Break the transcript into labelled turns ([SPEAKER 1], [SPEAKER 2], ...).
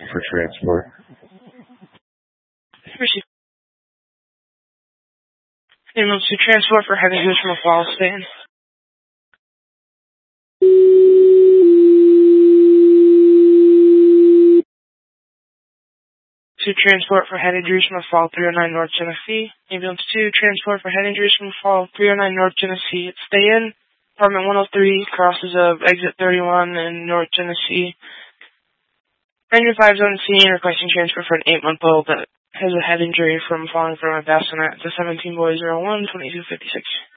[SPEAKER 1] for transport.
[SPEAKER 2] Receive. Ambulance to transport for heavy use from a fall stand. To transport for head injuries from a fall 309 North Genesee. Ambulance 2, transport for head injuries from a fall 309 North Genesee. Stay in. Apartment 103, crosses of exit 31 in North Genesee. Ranger 5's on the scene, requesting transfer for an 8-month-old that has a head injury from falling from a bassinet. The 17 boy 01, 2256.